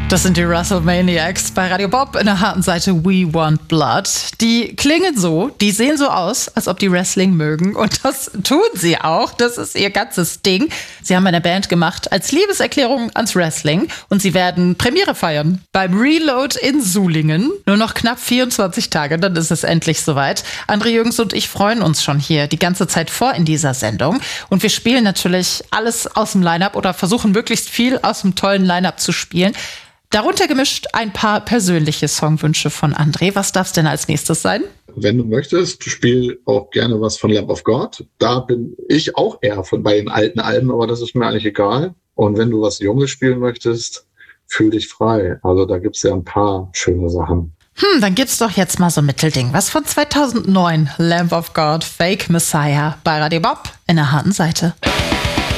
Das sind die WrestleManiacs bei Radio Bob in der harten Seite We Want Blood. Die klingen so, die sehen so aus, als ob die Wrestling mögen. Und das tun sie auch. Das ist ihr ganzes Ding. Sie haben eine Band gemacht als Liebeserklärung ans Wrestling. Und sie werden Premiere feiern beim Reload in Sulingen. Nur noch knapp 24 Tage, dann ist es endlich soweit. André Jürgens und ich freuen uns schon hier die ganze Zeit vor in dieser Sendung. Und wir spielen natürlich alles aus dem Line-Up oder versuchen möglichst viel aus dem tollen Line-Up zu spielen. Darunter gemischt ein paar persönliche Songwünsche von André. Was darf es denn als nächstes sein? Wenn du möchtest, spiel auch gerne was von Lamb of God. Da bin ich auch eher bei den alten Alben, aber das ist mir eigentlich egal. Und wenn du was Junges spielen möchtest, fühl dich frei. Also da gibt's ja ein paar schöne Sachen. Dann gibt's doch jetzt mal so ein Mittelding. Was von 2009? Lamb of God, Fake Messiah bei Radio Bob in der harten Seite.